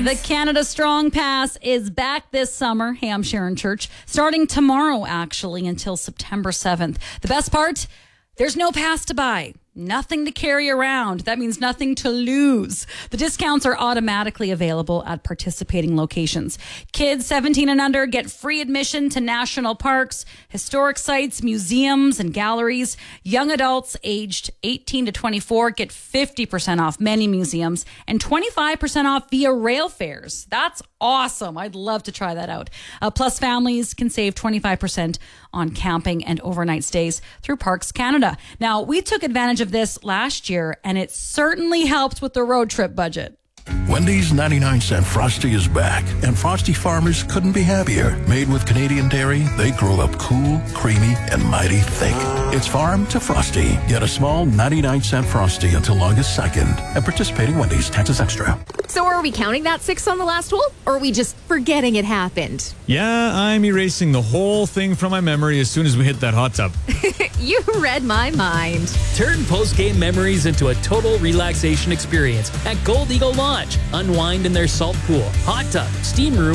The Canada Strong Pass is back this summer. Hey, I'm Sharon Church. Starting tomorrow, actually, until September 7th. The best part? There's no pass to buy. Nothing to carry around. That means nothing to lose. The discounts are automatically available at participating locations. Kids 17 and under get free admission to national parks, historic sites, museums, and galleries. Young adults aged 18 to 24 get 50% off many museums and 25% off via rail fares. That's awesome. I'd love to try that out. Plus, families can save 25% on camping and overnight stays through Parks Canada. Now, we took advantage of this last year, and it certainly helped with the road trip budget. Wendy's 99-cent Frosty is back, and Frosty farmers couldn't be happier. Made with Canadian dairy, they grow up cool, creamy, and mighty thick. It's farm to Frosty. Get a small 99-cent Frosty until August 2nd at participating Wendy's. Taxes extra. So are we counting that 6 on the last hole, or are we just forgetting it happened? Yeah, I'm erasing the whole thing from my memory as soon as we hit that hot tub. You read my mind. Turn post-game memories into a total relaxation experience at Gold Eagle Lodge. Unwind in their salt pool, hot tub, steam room,